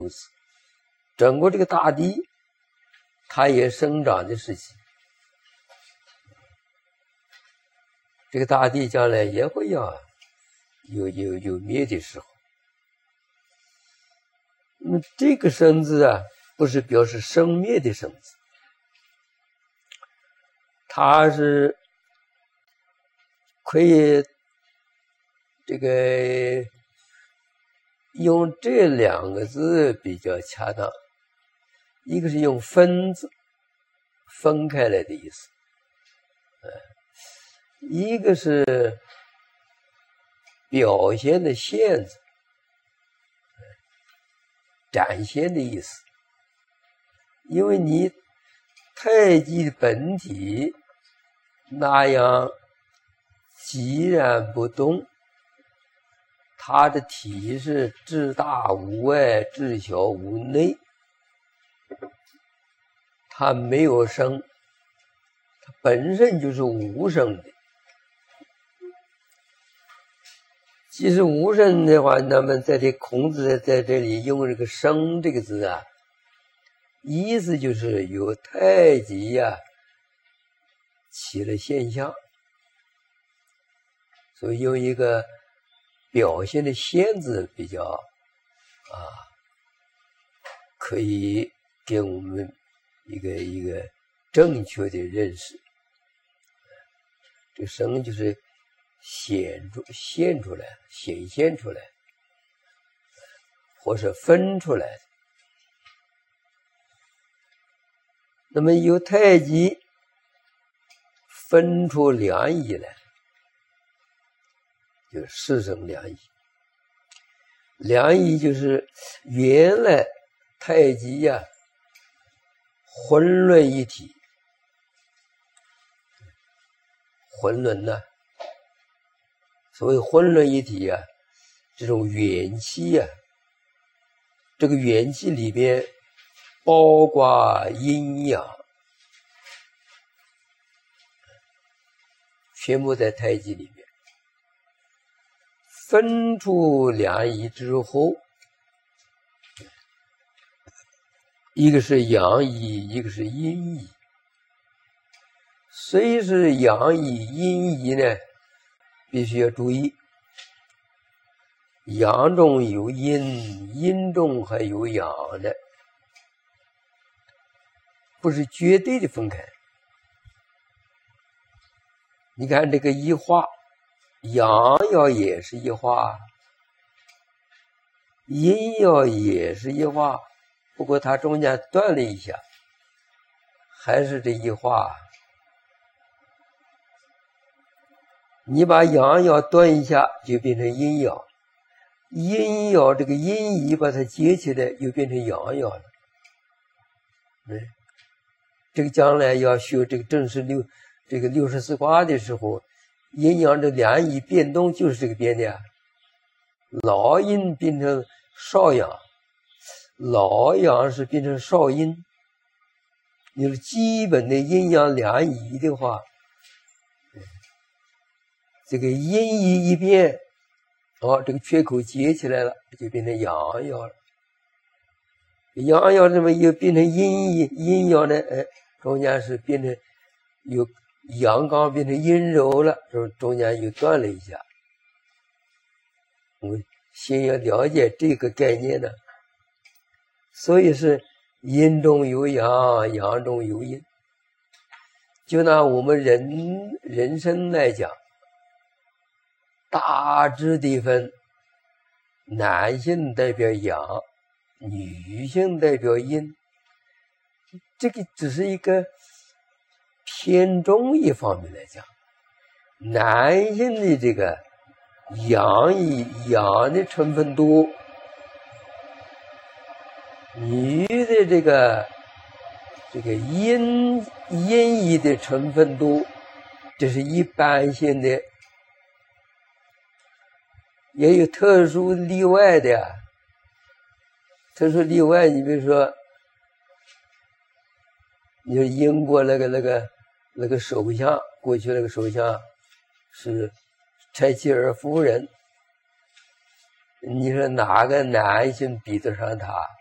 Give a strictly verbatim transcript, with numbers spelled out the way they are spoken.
整个这个大地，它也生长的时期，这个大地将来也会要有有有灭的时候。那么这个生字啊，不是表示生灭的生字，它是可以这个用这两个字比较恰当，一个是用分字，分开来的意思，一个是表现的现字，展现的意思。因为你太极的本体那样寂然不动，它的体是至大无外，至小无内，它没有生，它本身就是无生的。即使无生的话，那么在这孔子在这里用这个生这个字啊，意思就是有太极呀、啊、起了现象，所以用一个表现的现字比较啊，可以给我们一个一个正确的认识。这生就是显出现出来，显现出来，或是分出来。那么由太极分出两仪来，就四生两仪。两仪就是原来太极呀、啊，混论一体，混论呢、啊，所谓混论一体啊，这种元气啊，这个元气里边包括阴阳，全部在太极里面。分出两仪之后，一个是阳仪，一个是阴仪。虽是阳仪阴仪呢，必须要注意，阳中有阴，阴中还有阳的，不是绝对的分开。你看这个一画，阳爻也是一画，阴爻也是一画，不过它中间断了一下，还是这一画。你把阳爻断一下，就变成阴爻；阴爻这个阴仪把它接起来，又变成阳爻了。嗯，这个将来要学这个正式六这个六十四卦的时候，阴阳这两仪变动就是这个变的啊。老阴变成少阳，老阳是变成少阴。你说基本的阴阳两仪的话，这个阴仪一变，哦，这个缺口接起来了，就变成阳爻了。阳爻这么又变成阴仪，阴爻呢，哎，中间是变成有阳刚变成阴柔了，中中间又断了一下。我们先要了解这个概念呢，所以是阴中有阳，阳中有阴。就拿我们人人生来讲，大致地分，男性代表阳，女性代表阴，这个只是一个偏重一方面来讲，男性的这个阳以阳的成分多，女的这个这个阴阴仪的成分多，这是一般性的。也有特殊例外的呀，特殊例外，你比如说，你说英国那个那个那个首相，过去那个首相是柴契尔夫人，你说哪个男性比得上他？